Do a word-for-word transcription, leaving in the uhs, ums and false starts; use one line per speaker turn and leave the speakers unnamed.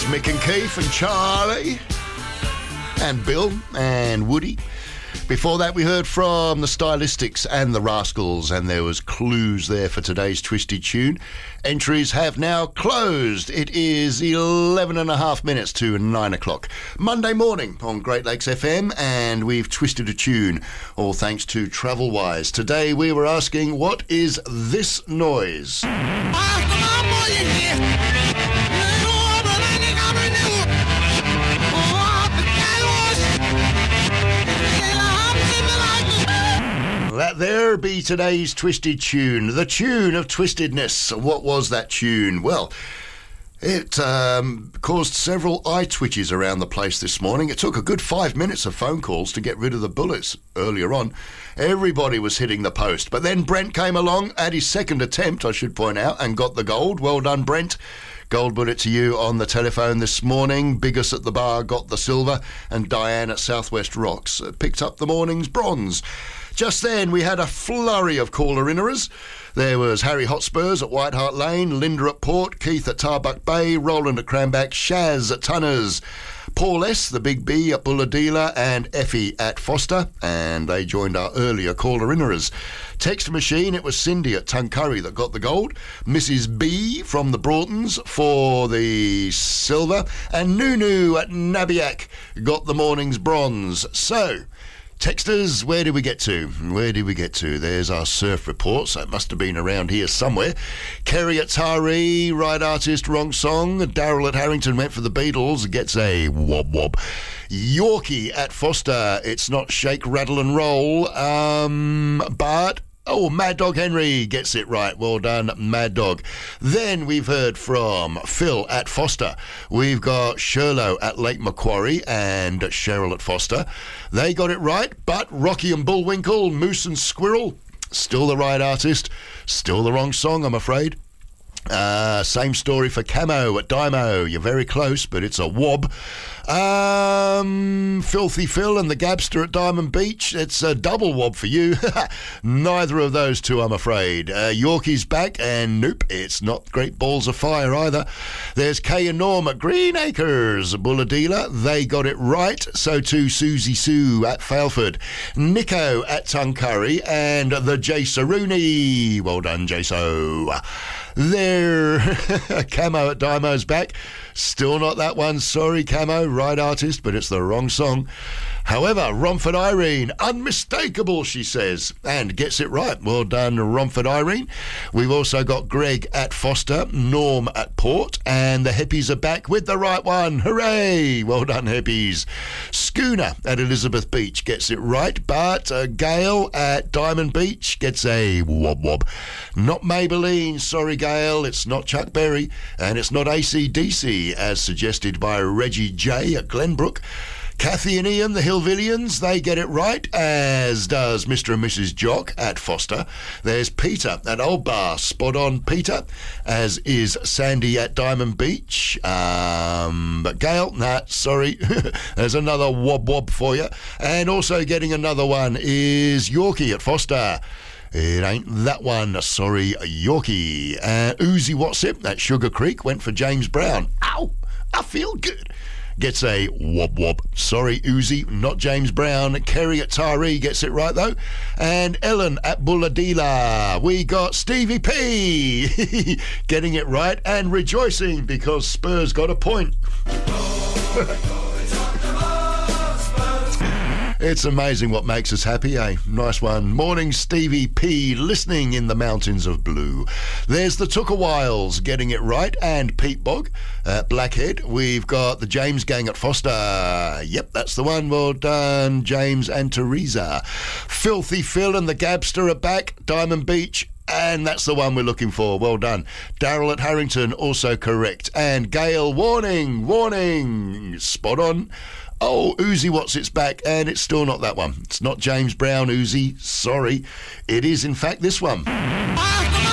Mick and Keith and Charlie and Bill and Woody. Before that, we heard from the Stylistics and the Rascals, and there was clues there for today's Twisted Tune. Entries have now closed. It is eleven and a half minutes to nine o'clock. Monday morning on Great Lakes F M, and we've twisted a tune, all thanks to Travelwise. Today we were asking, what is this noise? That there be today's Twisted Tune, the tune of twistedness. What was that tune? Well, it um, caused several eye twitches around the place this morning. It took a good five minutes of phone calls to get rid of the bullets earlier on. Everybody was hitting the post. But then Brent came along at his second attempt, I should point out, and got the gold. Well done, Brent. Gold bullet to you on the telephone this morning. Biggest at the bar got the silver, and Diane at Southwest Rocks uh, picked up the morning's bronze. Just then, we had a flurry of caller-innerers. There was Harry Hotspurs at White Hart Lane, Linda at Port, Keith at Tarbuck Bay, Roland at Cranback, Shaz at Tunners, Paul S., the Big B at Bulladila, and Effie at Foster, and they joined our earlier caller-innerers. Text machine, it was Cindy at Tuncurry that got the gold, Missus B from the Broughtons for the silver, and Nunu at Nabiac got the morning's bronze. So, texters, where did we get to? Where did we get to? There's our surf report, so it must have been around here somewhere. Kerry at Taree, right artist, wrong song. Daryl at Harrington went for the Beatles, gets a wob wob. Yorkie at Foster, it's not shake, rattle and roll, um, but... Oh, Mad Dog Henry gets it right. Well done, Mad Dog. Then we've heard from Phil at Foster. We've got Sherlow at Lake Macquarie and Cheryl at Foster. They got it right, but Rocky and Bullwinkle, Moose and Squirrel, still the right artist, still the wrong song, I'm afraid. Uh, same story for Camo at Dymo. You're very close, but it's a wob. Um, Filthy Phil and the Gabster at Diamond Beach. It's a double wob for you. Neither of those two, I'm afraid. Uh, Yorkie's back, and nope, it's not Great Balls of Fire either. There's Kay and Norm at Green Acres, Bulladila. They got it right. So too Susie Sue at Failford. Nico at Tuncurry, and the Jay Rooney. Well done, Jayso. There, Camo at Dymo's back. Still not that one. Sorry, Camo. Right artist, but it's the wrong song. However, Romford Irene, unmistakable, she says, and gets it right. Well done, Romford Irene. We've also got Greg at Foster, Norm at Port, and the Hippies are back with the right one. Hooray! Well done, Hippies. Schooner at Elizabeth Beach gets it right, but uh, Gail at Diamond Beach gets a wob wob. Not Maybelline, sorry, Gail. It's not Chuck Berry, and it's not A C D C, as suggested by Reggie J at Glenbrook. Kathy and Ian, the Hillvillians, they get it right, as does Mister and Missus Jock at Foster. There's Peter at Old Bar, spot on Peter, as is Sandy at Diamond Beach. Um, but Gail, nah, sorry, there's another wob wob for you. And also getting another one is Yorkie at Foster. It ain't that one, sorry, Yorkie. Uh, Uzi Watsip at Sugar Creek went for James Brown. Ow, I feel good. Gets a wob wob. Sorry, Uzi, not James Brown. Kerry at Taree gets it right, though. And Ellen at Bulladila. We got Stevie P getting it right and rejoicing because Spurs got a point. It's amazing what makes us happy, eh? Nice one. Morning, Stevie P, listening in the mountains of blue. There's the Tookawiles getting it right, and Pete Bog at Blackhead. We've got the James Gang at Foster. Yep, that's the one. Well done, James and Teresa. Filthy Phil and the Gabster are back. Diamond Beach. And that's the one we're looking for. Well done. Daryl at Harrington, also correct. And Gail, warning, warning. Spot on. Oh, Uzi What's It's back, and it's still not that one. It's not James Brown, Uzi. Sorry. It is, in fact, this one.